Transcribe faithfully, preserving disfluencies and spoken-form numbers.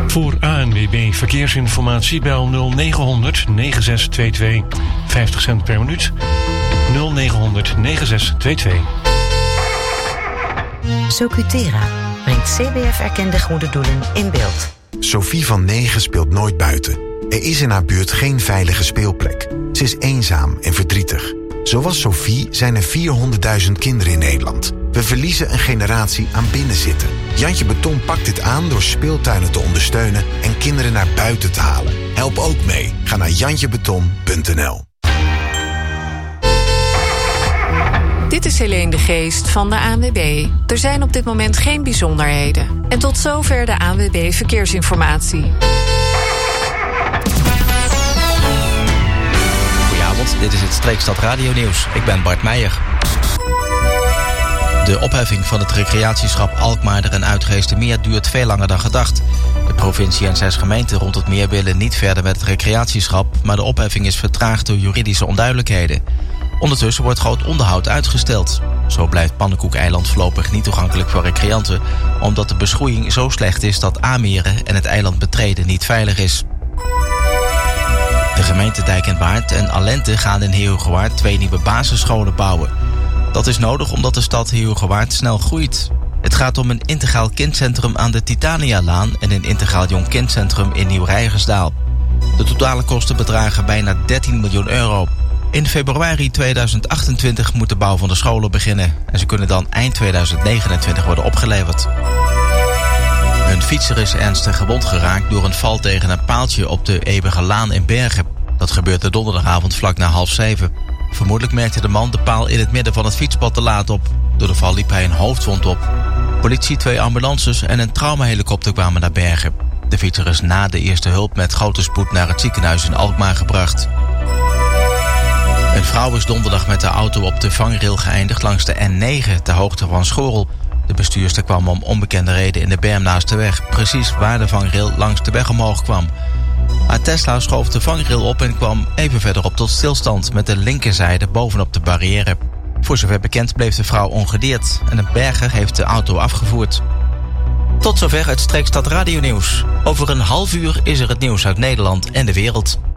Voor A N W B Verkeersinformatie bel nul negen honderd negen zes twee twee. vijftig cent per minuut. nul negen honderd negen zes twee twee. Socutera brengt C B F-erkende goede doelen in beeld. Sophie van negen speelt nooit buiten. Er is in haar buurt geen veilige speelplek. Ze is eenzaam en verdrietig. Zoals Sophie zijn er vierhonderdduizend kinderen in Nederland. We verliezen een generatie aan binnenzitten. Jantje Beton pakt dit aan door speeltuinen te ondersteunen en kinderen naar buiten te halen. Help ook mee. Ga naar jantje beton punt n l. Dit is Helene de Geest van de A N W B. Er zijn op dit moment geen bijzonderheden. En tot zover de A N W B Verkeersinformatie. Goedenavond, dit is het Streekstad Radio Nieuws. Ik ben Bart Meijer. De opheffing van het recreatieschap Alkmaar en Uitgeestermeer duurt veel langer dan gedacht. De provincie en zes gemeenten rond het meer willen niet verder met het recreatieschap, maar de opheffing is vertraagd door juridische onduidelijkheden. Ondertussen wordt groot onderhoud uitgesteld. Zo blijft Pannenkoek-eiland voorlopig niet toegankelijk voor recreanten, omdat de beschroeiing zo slecht is dat aanmeren en het eiland betreden niet veilig is. De gemeente Dijk en Waard en Alente gaan in Heerhugowaard twee nieuwe basisscholen bouwen. Dat is nodig omdat de stad Heerhugowaard snel groeit. Het gaat om een integraal kindcentrum aan de Titanialaan en een integraal jong kindcentrum in Nieuw-Rijgersdaal. De totale kosten bedragen bijna dertien miljoen euro. In februari tweeduizend achtentwintig moet de bouw van de scholen beginnen en ze kunnen dan eind tweeduizend negenentwintig worden opgeleverd. Een fietser is ernstig gewond geraakt door een val tegen een paaltje op de Eeuwige Laan in Bergen. Dat gebeurde donderdagavond vlak na half zeven. Vermoedelijk merkte de man de paal in het midden van het fietspad te laat op. Door de val liep hij een hoofdwond op. Politie, twee ambulances en een traumahelikopter kwamen naar Bergen. De fietser is na de eerste hulp met grote spoed naar het ziekenhuis in Alkmaar gebracht. Een vrouw is donderdag met de auto op de vangrail geëindigd langs de N negen ter hoogte van Schorrel. De bestuurster kwam om onbekende reden in de berm naast de weg, precies waar de vangrail langs de weg omhoog kwam. Haar Tesla schoof de vangrail op en kwam even verderop tot stilstand met de linkerzijde bovenop de barrière. Voor zover bekend bleef de vrouw ongedeerd en een berger heeft de auto afgevoerd. Tot zover het Streekstad Radio Nieuws. Over een half uur is er het nieuws uit Nederland en de wereld.